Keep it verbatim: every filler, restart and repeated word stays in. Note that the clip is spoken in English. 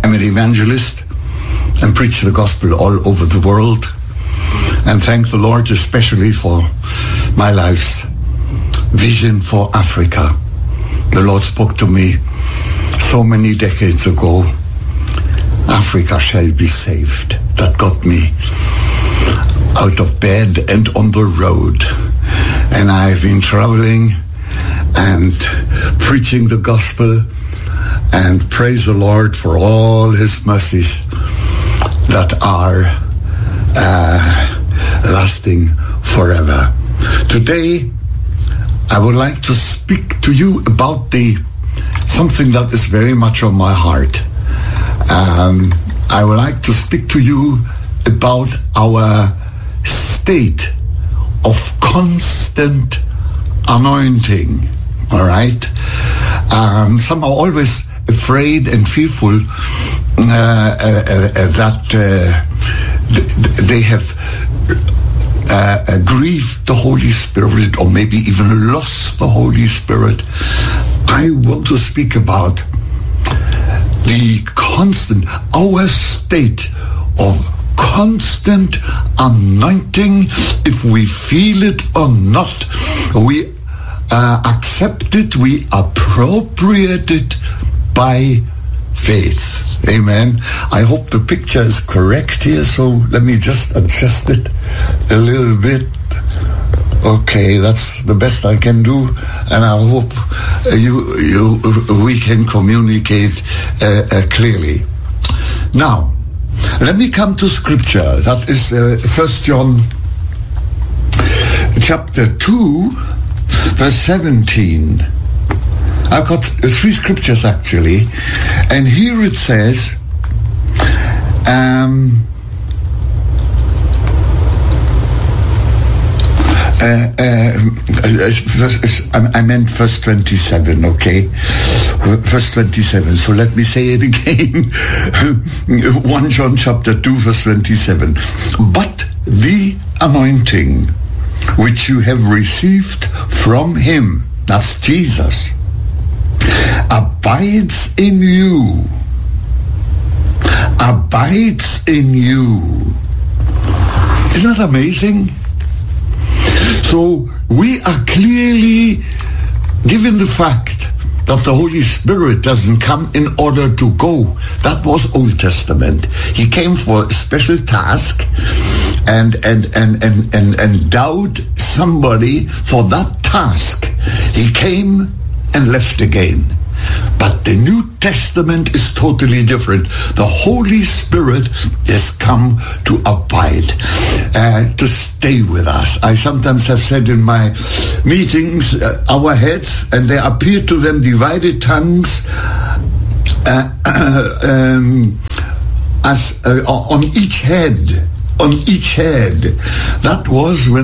I'm an evangelist and preach the gospel all over the world. And thank the Lord especially for my life's vision for Africa. The Lord spoke to me so many decades ago. Africa shall be saved. That got me out of bed and on the road. And I've been traveling and preaching the gospel, and praise the Lord for all his mercies that are uh, lasting forever. Today, I would like to speak to you about the something that is very much on my heart. Um, I would like to speak to you about our state of constant anointing. All right? Um, some are always afraid and fearful uh, uh, uh, that uh, th- they have uh, uh, grieved the Holy Spirit, or maybe even lost the Holy Spirit. I want to speak about the constant, our state of constant anointing. If we feel it or not, we uh, accept it, we appropriate it by faith. Amen. I hope the picture is correct here, so let me just adjust it a little bit. Okay, that's the best I can do, and I hope uh, you, you, we can communicate uh, uh, clearly. Now, let me come to Scripture. That is uh, First John chapter two, verse seventeen. I've got three scriptures actually, and here it says, um, uh, uh, I meant verse twenty-seven, okay? Verse twenty-seven, so let me say it again. First John chapter two, verse twenty-seven. But the anointing which you have received from him, that's Jesus, abides in you. Abides in you. Isn't that amazing? So we are clearly given the fact that the Holy Spirit doesn't come in order to go. That was Old Testament. He came for a special task and and and and and endowed somebody for that task. He came and left again. But the New Testament is totally different. The Holy Spirit has come to abide, uh, to stay with us. I sometimes have said in my meetings, uh, our heads, and there appear to them divided tongues uh, um, as uh, on each head, on each head. That was when